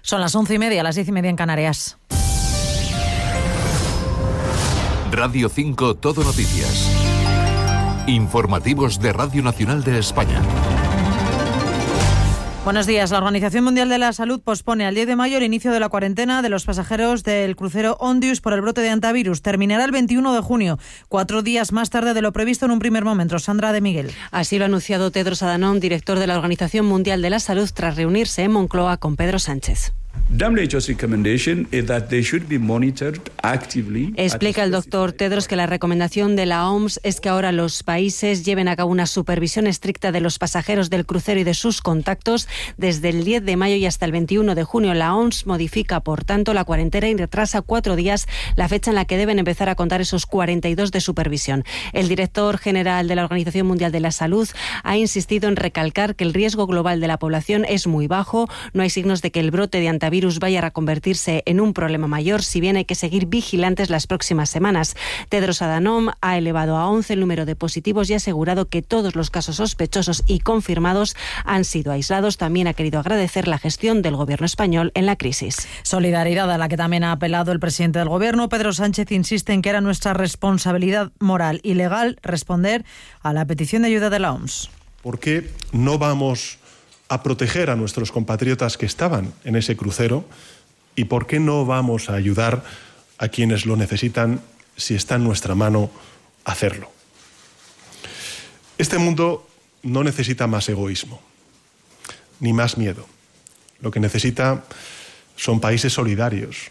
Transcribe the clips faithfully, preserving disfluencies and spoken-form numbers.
Son las once y media, las diez y media en Canarias. Radio cinco Todo Noticias. Informativos de Radio Nacional de España. Buenos días. La Organización Mundial de la Salud pospone al diez de mayo el inicio de la cuarentena de los pasajeros del crucero Ondius por el brote de hantavirus. Terminará el veintiuno de junio, cuatro días más tarde de lo previsto en un primer momento. Sandra de Miguel. Así lo ha anunciado Tedros Adhanom, director de la Organización Mundial de la Salud, tras reunirse en Moncloa con Pedro Sánchez. Explica el doctor Tedros que la recomendación de la O M S es que ahora los países lleven a cabo una supervisión estricta de los pasajeros del crucero y de sus contactos desde el diez de mayo y hasta el veintiuno de junio. La O M S modifica, por tanto, la cuarentena y retrasa cuatro días la fecha en la que deben empezar a contar esos cuarenta y dos de supervisión. El director general de la Organización Mundial de la Salud ha insistido en recalcar que el riesgo global de la población es muy bajo. No hay signos de que el brote de hantavirus virus vaya a convertirse en un problema mayor, si bien hay que seguir vigilantes las próximas semanas. Tedros Adhanom ha elevado a once el número de positivos y ha asegurado que todos los casos sospechosos y confirmados han sido aislados. También ha querido agradecer la gestión del gobierno español en la crisis. Solidaridad a la que también ha apelado el presidente del gobierno. Pedro Sánchez insiste en que era nuestra responsabilidad moral y legal responder a la petición de ayuda de la O M S. ¿Por qué no vamos a proteger a nuestros compatriotas que estaban en ese crucero? ¿Y por qué no vamos a ayudar a quienes lo necesitan si está en nuestra mano hacerlo? Este mundo no necesita más egoísmo, ni más miedo. Lo que necesita son países solidarios.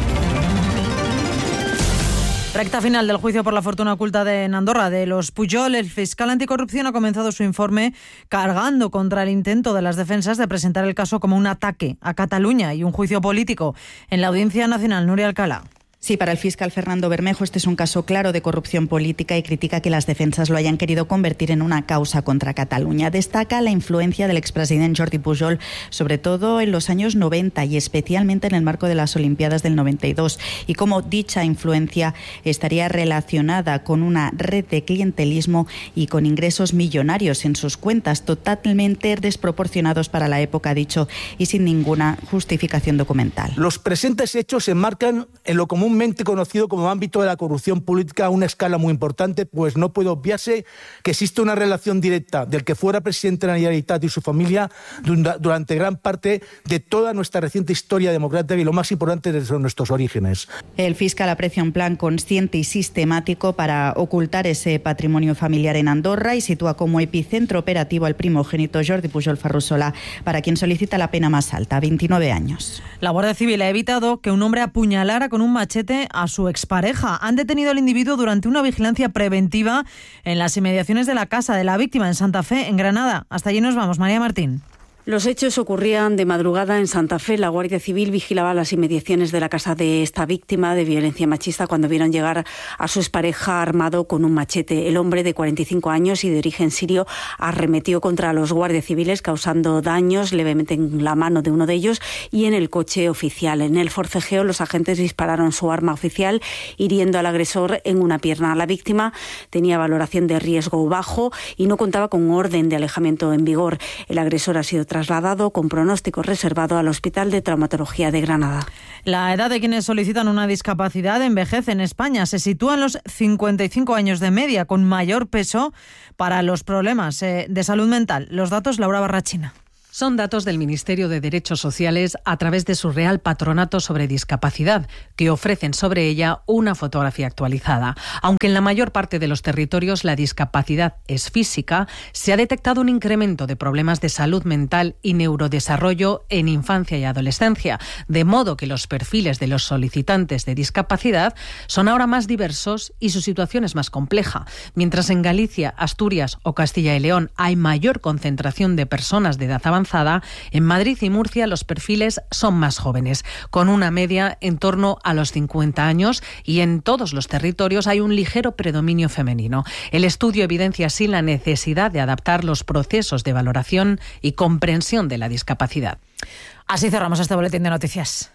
Recta final del juicio por la fortuna oculta de en Andorra de los Pujol. El fiscal anticorrupción ha comenzado su informe cargando contra el intento de las defensas de presentar el caso como un ataque a Cataluña y un juicio político. En la Audiencia Nacional, Nuria Alcalá. Sí, para el fiscal Fernando Bermejo este es un caso claro de corrupción política y critica que las defensas lo hayan querido convertir en una causa contra Cataluña. Destaca la influencia del expresidente Jordi Pujol, sobre todo en los años noventa y especialmente en el marco de las Olimpiadas del noventa y dos, y cómo dicha influencia estaría relacionada con una red de clientelismo y con ingresos millonarios en sus cuentas, totalmente desproporcionados para la época, ha dicho, y sin ninguna justificación documental. Los presentes hechos se enmarcan en lo común conocido como ámbito de la corrupción política a una escala muy importante, pues no puede obviarse que existe una relación directa del que fuera presidente de la Generalitat y su familia durante gran parte de toda nuestra reciente historia democrática y lo más importante desde nuestros orígenes. El fiscal aprecia un plan consciente y sistemático para ocultar ese patrimonio familiar en Andorra y sitúa como epicentro operativo al primogénito Jordi Pujol Ferrusola, para quien solicita la pena más alta, veintinueve años. La Guardia Civil ha evitado que un hombre apuñalara con un machete a su expareja. Han detenido al individuo durante una vigilancia preventiva en las inmediaciones de la casa de la víctima en Santa Fe, en Granada. Hasta allí nos vamos, María Martín. Los hechos ocurrían de madrugada en Santa Fe. La Guardia Civil vigilaba las inmediaciones de la casa de esta víctima de violencia machista cuando vieron llegar a su expareja armado con un machete. El hombre, de cuarenta y cinco años y de origen sirio, arremetió contra los guardias civiles, causando daños levemente en la mano de uno de ellos y en el coche oficial. En el forcejeo, los agentes dispararon su arma oficial, hiriendo al agresor en una pierna. La víctima tenía valoración de riesgo bajo y no contaba con orden de alejamiento en vigor. El agresor ha sido trasladado con pronóstico reservado al Hospital de Traumatología de Granada. La edad de quienes solicitan una discapacidad envejece en España. Se sitúa en los cincuenta y cinco años de media, con mayor peso para los problemas eh, de salud mental. Los datos, Laura Barrachina. Son datos del Ministerio de Derechos Sociales a través de su Real Patronato sobre Discapacidad, que ofrecen sobre ella una fotografía actualizada. Aunque en la mayor parte de los territorios la discapacidad es física, se ha detectado un incremento de problemas de salud mental y neurodesarrollo en infancia y adolescencia, de modo que los perfiles de los solicitantes de discapacidad son ahora más diversos y su situación es más compleja. Mientras en Galicia, Asturias o Castilla y León hay mayor concentración de personas de edad avanzada, en Madrid y Murcia los perfiles son más jóvenes, con una media en torno a los cincuenta años, y en todos los territorios hay un ligero predominio femenino. El estudio evidencia así la necesidad de adaptar los procesos de valoración y comprensión de la discapacidad. Así cerramos este boletín de noticias.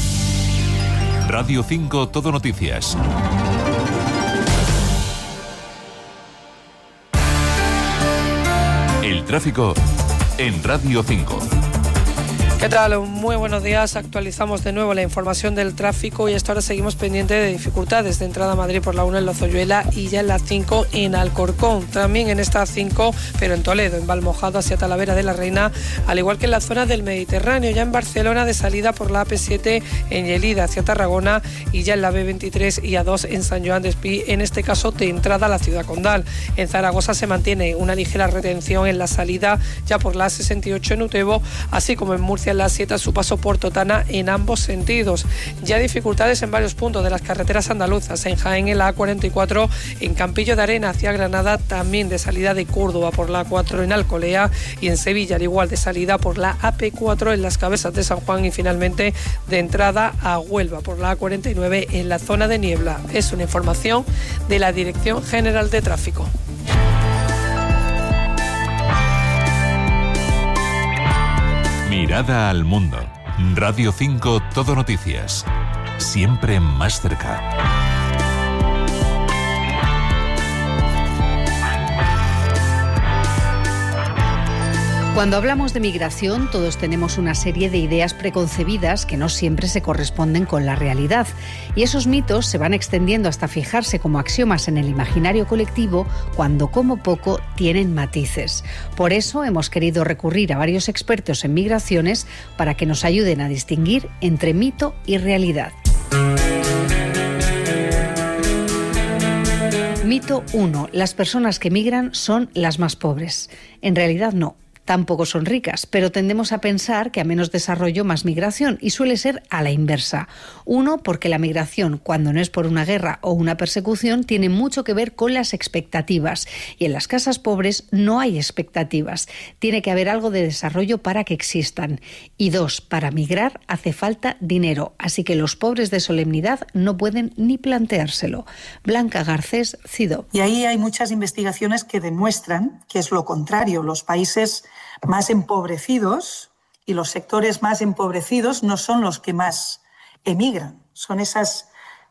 Radio cinco Todo Noticias. El tráfico en Radio cinco. ¿Qué tal? Muy buenos días. Actualizamos de nuevo la información del tráfico y hasta ahora seguimos pendientes de dificultades de entrada a Madrid por la uno en Lozoyuela y ya en la cinco en Alcorcón. También en esta cinco, pero en Toledo, en Valmojado hacia Talavera de la Reina, al igual que en la zona del Mediterráneo. Ya en Barcelona de salida por la A P siete en Lleida hacia Tarragona y ya en la B veintitrés y A dos en San Joan d'Espí, en este caso de entrada a la ciudad condal. En Zaragoza se mantiene una ligera retención en la salida ya por la A sesenta y ocho en Utebo, así como en Murcia en la siete a su paso por Totana en ambos sentidos. Ya dificultades en varios puntos de las carreteras andaluzas, en Jaén en la A cuarenta y cuatro, en Campillo de Arena hacia Granada, también de salida de Córdoba por la A cuatro en Alcolea y en Sevilla al igual de salida por la A P cuatro en las Cabezas de San Juan y finalmente de entrada a Huelva por la A cuarenta y nueve en la zona de Niebla. Es una información de la Dirección General de Tráfico. Mirada al mundo. Radio cinco Todo Noticias. Siempre más cerca. Cuando hablamos de migración, todos tenemos una serie de ideas preconcebidas que no siempre se corresponden con la realidad. Y esos mitos se van extendiendo hasta fijarse como axiomas en el imaginario colectivo cuando, como poco, tienen matices. Por eso hemos querido recurrir a varios expertos en migraciones para que nos ayuden a distinguir entre mito y realidad. Mito uno. Las personas que migran son las más pobres. En realidad no. Tampoco son ricas, pero tendemos a pensar que a menos desarrollo, más migración, y suele ser a la inversa. Uno, porque la migración, cuando no es por una guerra o una persecución, tiene mucho que ver con las expectativas. Y en las casas pobres no hay expectativas. Tiene que haber algo de desarrollo para que existan. Y dos, para migrar hace falta dinero, así que los pobres de solemnidad no pueden ni planteárselo. Blanca Garcés, CIDO. Y ahí hay muchas investigaciones que demuestran que es lo contrario. Los países más empobrecidos y los sectores más empobrecidos no son los que más emigran, son esas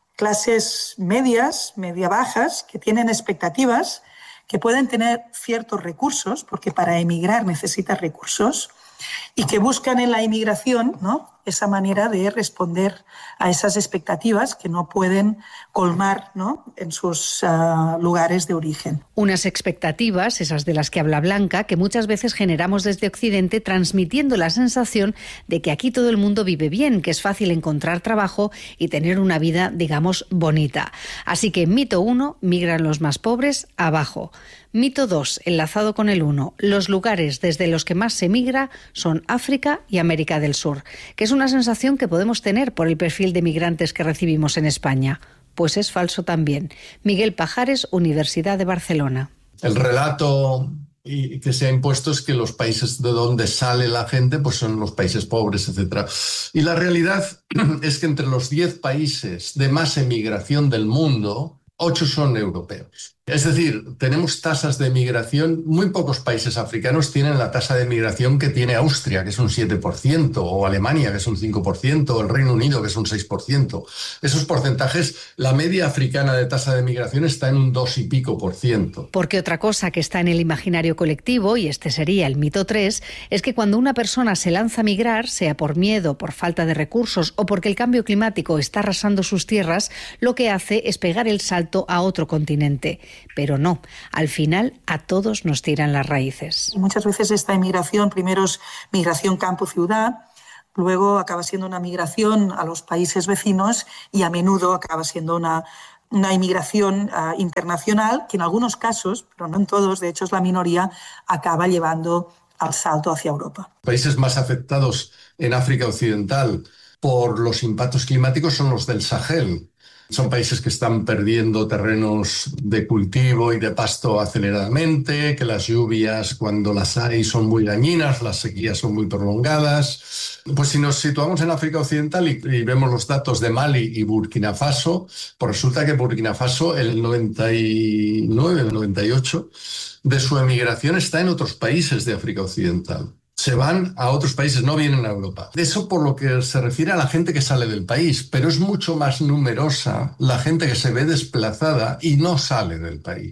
clases medias, media bajas, que tienen expectativas, que pueden tener ciertos recursos, porque para emigrar necesitas recursos, y que buscan en la inmigración, ¿no?, esa manera de responder a esas expectativas que no pueden colmar, ¿no?, en sus uh, lugares de origen. Unas expectativas, esas de las que habla Blanca, que muchas veces generamos desde Occidente transmitiendo la sensación de que aquí todo el mundo vive bien, que es fácil encontrar trabajo y tener una vida, digamos, bonita. Así que mito uno, migran los más pobres, abajo. Mito dos, enlazado con el uno, los lugares desde los que más se migra son África y América del Sur, que es una sensación que podemos tener por el perfil de migrantes que recibimos en España. Pues es falso también. Miguel Pajares, Universidad de Barcelona. El relato y que se ha impuesto es que los países de donde sale la gente pues son los países pobres, etcétera. Y la realidad es que entre los diez países de más emigración del mundo, ocho son europeos. Es decir, tenemos tasas de migración, muy pocos países africanos tienen la tasa de migración que tiene Austria, que es un siete por ciento, o Alemania, que es un cinco por ciento, o el Reino Unido, que es un seis por ciento. Esos porcentajes, la media africana de tasa de migración está en un dos y pico por ciento. Porque otra cosa que está en el imaginario colectivo, y este sería el mito tres, es que cuando una persona se lanza a migrar, sea por miedo, por falta de recursos o porque el cambio climático está arrasando sus tierras, lo que hace es pegar el salto a otro continente. Pero no, al final a todos nos tiran las raíces. Muchas veces esta inmigración, primero es migración campo-ciudad, luego acaba siendo una migración a los países vecinos y a menudo acaba siendo una, una inmigración uh, internacional que en algunos casos, pero no en todos, de hecho es la minoría, acaba llevando al salto hacia Europa. Países más afectados en África Occidental por los impactos climáticos son los del Sahel. Son países que están perdiendo terrenos de cultivo y de pasto aceleradamente, que las lluvias, cuando las hay, son muy dañinas, las sequías son muy prolongadas. Pues si nos situamos en África Occidental y, y vemos los datos de Mali y Burkina Faso, pues resulta que Burkina Faso, el noventa y nueve, el noventa y ocho de su emigración está en otros países de África Occidental. Se van a otros países, no vienen a Europa. Eso por lo que se refiere a la gente que sale del país, pero es mucho más numerosa la gente que se ve desplazada y no sale del país.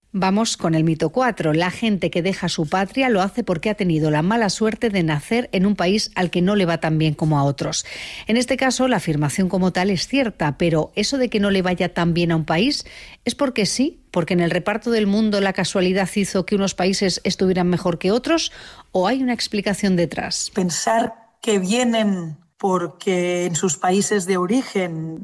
Vamos con el mito cuatro. La gente que deja su patria lo hace porque ha tenido la mala suerte de nacer en un país al que no le va tan bien como a otros. En este caso, la afirmación como tal es cierta, pero eso de que no le vaya tan bien a un país es porque sí, porque en el reparto del mundo la casualidad hizo que unos países estuvieran mejor que otros, ¿o hay una explicación detrás? Pensar que vienen porque en sus países de origen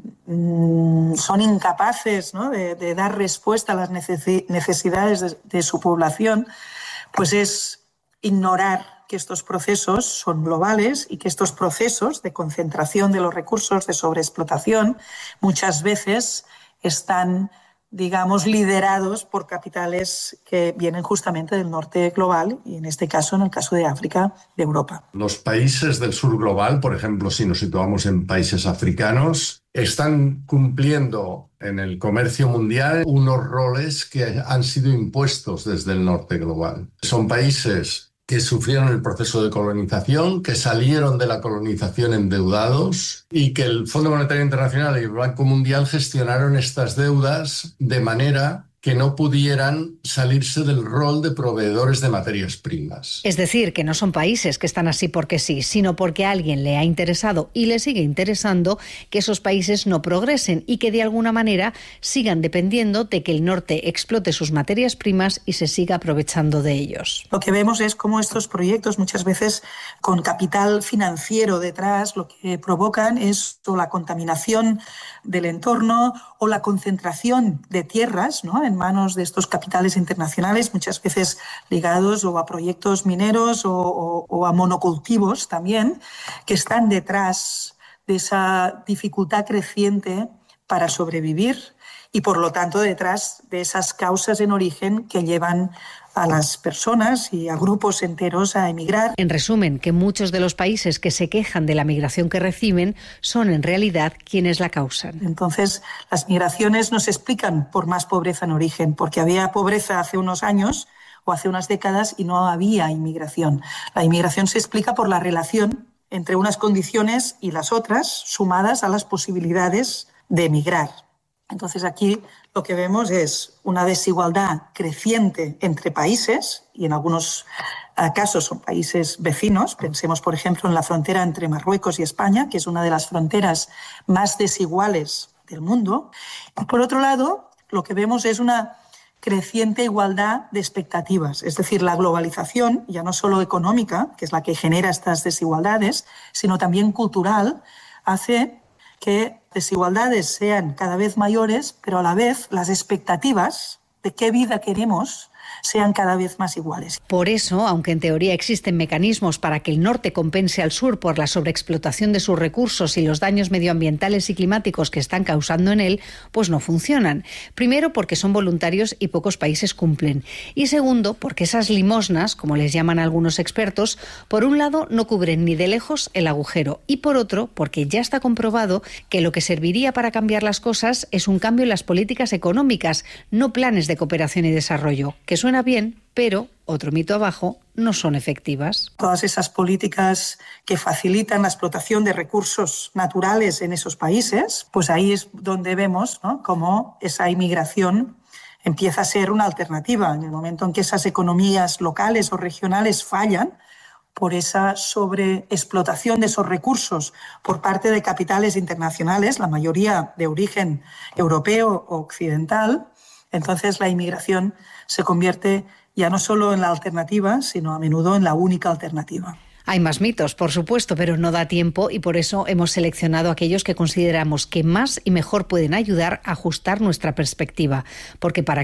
mmm, son incapaces, ¿no?, de, de dar respuesta a las necesidades de, de su población, pues es ignorar que estos procesos son globales y que estos procesos de concentración de los recursos, de sobreexplotación, muchas veces están, digamos, liderados por capitales que vienen justamente del norte global y en este caso, en el caso de África, de Europa. Los países del sur global, por ejemplo, si nos situamos en países africanos, están cumpliendo en el comercio mundial unos roles que han sido impuestos desde el norte global. Son países que sufrieron el proceso de colonización, que salieron de la colonización endeudados y que el Fondo Monetario Internacional y el Banco Mundial gestionaron estas deudas de manera que no pudieran salirse del rol de proveedores de materias primas. Es decir, que no son países que están así porque sí, sino porque a alguien le ha interesado y le sigue interesando que esos países no progresen y que de alguna manera sigan dependiendo de que el norte explote sus materias primas y se siga aprovechando de ellos. Lo que vemos es cómo estos proyectos, muchas veces con capital financiero detrás, lo que provocan es o la contaminación del entorno o la concentración de tierras, ¿no?, en manos de estos capitales internacionales, muchas veces ligados o a proyectos mineros o, o, o a monocultivos también, que están detrás de esa dificultad creciente para sobrevivir y, por lo tanto, detrás de esas causas en origen que llevan a las personas y a grupos enteros a emigrar. En resumen, que muchos de los países que se quejan de la migración que reciben son en realidad quienes la causan. Entonces, las migraciones no se explican por más pobreza en origen, porque había pobreza hace unos años o hace unas décadas y no había inmigración. La inmigración se explica por la relación entre unas condiciones y las otras, sumadas a las posibilidades de emigrar. Entonces aquí lo que vemos es una desigualdad creciente entre países y en algunos casos son países vecinos. Pensemos, por ejemplo, en la frontera entre Marruecos y España, que es una de las fronteras más desiguales del mundo. Y por otro lado, lo que vemos es una creciente igualdad de expectativas, es decir, la globalización, ya no solo económica, que es la que genera estas desigualdades, sino también cultural, hace que desigualdades sean cada vez mayores, pero a la vez las expectativas de qué vida queremos sean cada vez más iguales. Por eso, aunque en teoría existen mecanismos para que el norte compense al sur por la sobreexplotación de sus recursos y los daños medioambientales y climáticos que están causando en él, pues no funcionan. Primero, porque son voluntarios y pocos países cumplen. Y segundo, porque esas limosnas, como les llaman algunos expertos, por un lado no cubren ni de lejos el agujero y por otro, porque ya está comprobado que lo que serviría para cambiar las cosas es un cambio en las políticas económicas, no planes de cooperación y desarrollo, que suena bien, pero, otro mito abajo, no son efectivas. Todas esas políticas que facilitan la explotación de recursos naturales en esos países, pues ahí es donde vemos, ¿no?, cómo esa inmigración empieza a ser una alternativa. En el momento en que esas economías locales o regionales fallan por esa sobreexplotación de esos recursos por parte de capitales internacionales, la mayoría de origen europeo o occidental, entonces la inmigración se convierte ya no solo en la alternativa, sino a menudo en la única alternativa. Hay más mitos, por supuesto, pero no da tiempo y por eso hemos seleccionado aquellos que consideramos que más y mejor pueden ayudar a ajustar nuestra perspectiva. Porque para